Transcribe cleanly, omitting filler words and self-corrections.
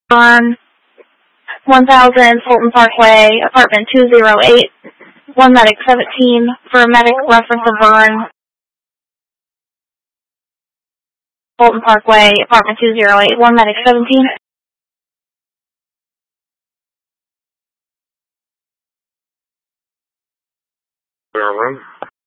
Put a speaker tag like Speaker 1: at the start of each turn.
Speaker 1: on 1000 Fulton Parkway, apartment 208. 1 medic 17 for medic reference of burn. Fulton Parkway, apartment 208. 1 medic 17.
Speaker 2: Run.